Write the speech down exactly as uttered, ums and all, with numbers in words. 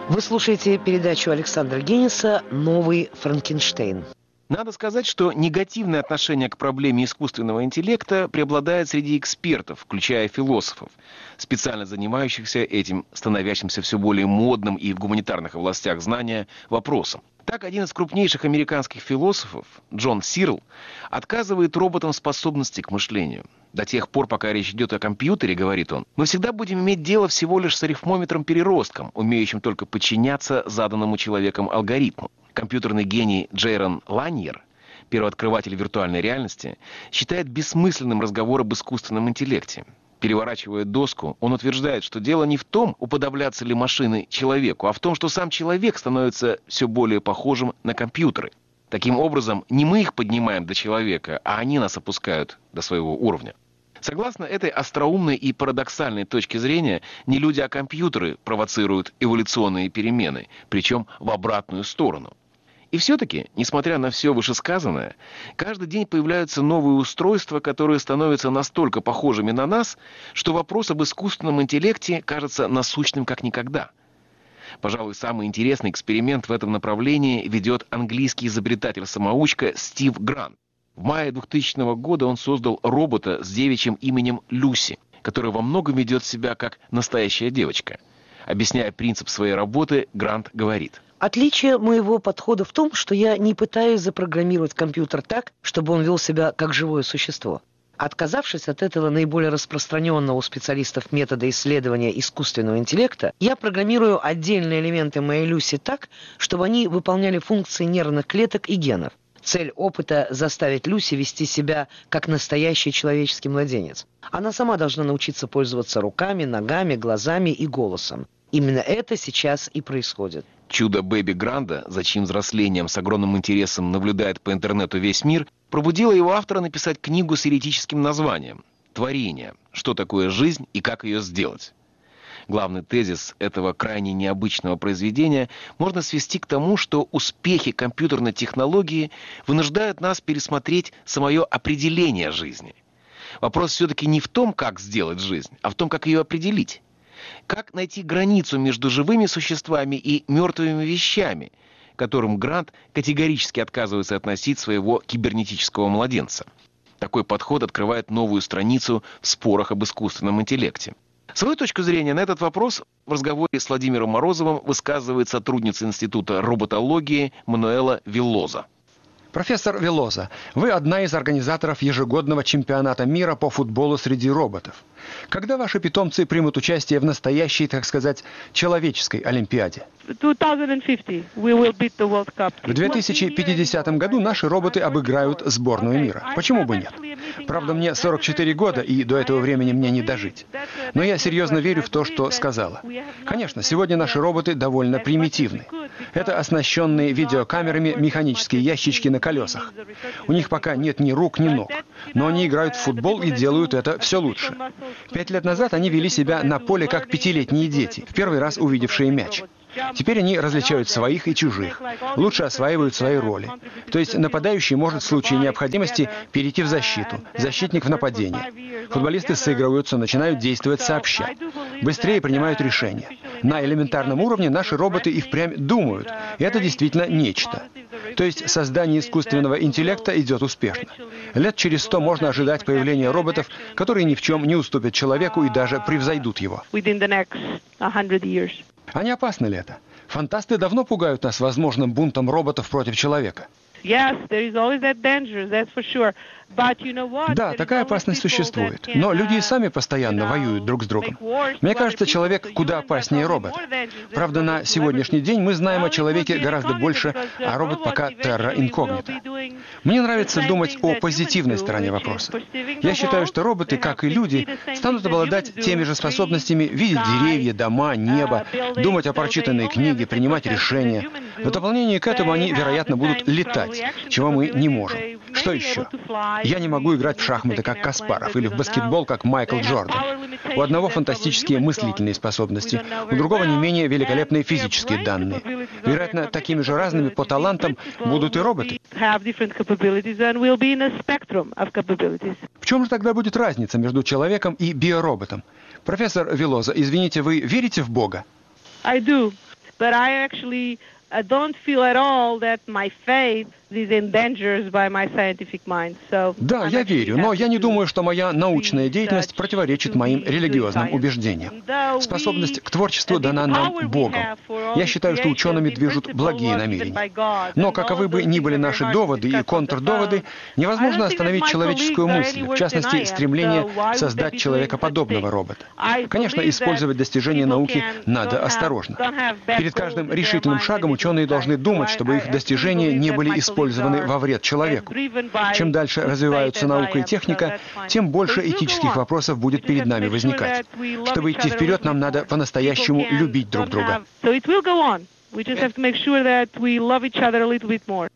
Вы слушаете передачу Александра Генниса «Новый Франкенштейн». Надо сказать, что негативное отношение к проблеме искусственного интеллекта преобладает среди экспертов, включая философов, специально занимающихся этим, становящимся все более модным и в гуманитарных областях знания вопросом. Так, один из крупнейших американских философов, Джон Сирл, отказывает роботам способности к мышлению. До тех пор, пока речь идет о компьютере, говорит он, мы всегда будем иметь дело всего лишь с арифмометром-переростком, умеющим только подчиняться заданному человеком алгоритму. Компьютерный гений Джейрон Ланьер, первооткрыватель виртуальной реальности, считает бессмысленным разговор об искусственном интеллекте. Переворачивая доску, он утверждает, что дело не в том, уподобляться ли машины человеку, а в том, что сам человек становится все более похожим на компьютеры. Таким образом, не мы их поднимаем до человека, а они нас опускают до своего уровня. Согласно этой остроумной и парадоксальной точке зрения, не люди, а компьютеры провоцируют эволюционные перемены, причем в обратную сторону. И все-таки, несмотря на все вышесказанное, каждый день появляются новые устройства, которые становятся настолько похожими на нас, что вопрос об искусственном интеллекте кажется насущным как никогда. Пожалуй, самый интересный эксперимент в этом направлении ведет английский изобретатель-самоучка Стив Грант. В мае двухтысячного года он создал робота с девичьим именем Люси, который во многом ведет себя как настоящая девочка. Объясняя принцип своей работы, Грант говорит: Отличие моего подхода в том, что я не пытаюсь запрограммировать компьютер так, чтобы он вел себя как живое существо. Отказавшись от этого наиболее распространенного у специалистов метода исследования искусственного интеллекта, я программирую отдельные элементы моей Люси так, чтобы они выполняли функции нервных клеток и генов. Цель опыта – заставить Люси вести себя как настоящий человеческий младенец. Она сама должна научиться пользоваться руками, ногами, глазами и голосом. Именно это сейчас и происходит. Чудо Бэби Гранда, за чьим взрослением с огромным интересом наблюдает по интернету весь мир, пробудило его автора написать книгу с эретическим названием «Творение. Что такое жизнь и как ее сделать?». Главный тезис этого крайне необычного произведения можно свести к тому, что успехи компьютерной технологии вынуждают нас пересмотреть самое определение жизни. Вопрос все-таки не в том, как сделать жизнь, а в том, как ее определить. Как найти границу между живыми существами и мертвыми вещами, к которым Грант категорически отказывается относить своего кибернетического младенца. Такой подход открывает новую страницу в спорах об искусственном интеллекте. Свою точку зрения на этот вопрос в разговоре с Владимиром Морозовым высказывает сотрудница Института роботологии Мануэла Веллоза. Профессор Веллоза, вы одна из организаторов ежегодного чемпионата мира по футболу среди роботов. Когда ваши питомцы примут участие в настоящей, так сказать, человеческой Олимпиаде? В две тысячи пятидесятом году наши роботы обыграют сборную мира. Почему бы нет? Правда, мне сорок четыре года, и до этого времени мне не дожить. Но я серьезно верю в то, что сказала. Конечно, сегодня наши роботы довольно примитивны. Это оснащенные видеокамерами механические ящички на колесах. У них пока нет ни рук, ни ног. Но они играют в футбол и делают это все лучше. Пять лет назад они вели себя на поле как пятилетние дети, в первый раз увидевшие мяч. Теперь они различают своих и чужих, лучше осваивают свои роли. То есть нападающий может в случае необходимости перейти в защиту, защитник в нападение. Футболисты сыгрываются, начинают действовать сообща. Быстрее принимают решения. На элементарном уровне наши роботы и впрямь думают. И это действительно нечто. То есть создание искусственного интеллекта идет успешно. Лет через сто можно ожидать появления роботов, которые ни в чем не уступят человеку и даже превзойдут его. А не опасно ли это? Фантасты давно пугают нас возможным бунтом роботов против человека. Да, такая опасность существует. Но люди и сами постоянно воюют друг с другом. Мне кажется, человек куда опаснее робота. Правда, на сегодняшний день мы знаем о человеке гораздо больше, а робот пока терра инкогнита. Мне нравится думать о позитивной стороне вопроса. Я считаю, что роботы, как и люди, станут обладать теми же способностями видеть деревья, дома, небо, думать о прочитанной книге, принимать решения. В дополнение к этому они, вероятно, будут летать, чего мы не можем. Что еще? Я не могу играть в шахматы, как Каспаров, или в баскетбол, как Майкл Джордан. У одного фантастические мыслительные способности, у другого не менее великолепные физические данные. Вероятно, такими же разными по талантам будут и роботы. В чем же тогда будет разница между человеком и биороботом? Профессор Веллоза, извините, вы верите в Бога? but I actually I don't feel at all that my faith is endangered by my scientific mind. So Да, я верю, но я не думаю, что моя научная деятельность противоречит моим религиозным убеждениям. Способность к творчеству дана нам Богом. Я считаю, что учеными движут благие намерения. Но каковы бы ни были наши доводы и контрдоводы, невозможно остановить человеческую мысль, в частности, стремление создать человекоподобного робота. Конечно, использовать достижения науки надо осторожно. Перед каждым решительным шагом ученые должны думать, чтобы их достижения не были использованы во вред человеку. Чем дальше развиваются наука и техника, тем больше этических вопросов будет перед нами возникать. Чтобы идти вперед, нам надо по-настоящему любить друг друга. We just have to make sure that we love each other a little bit more.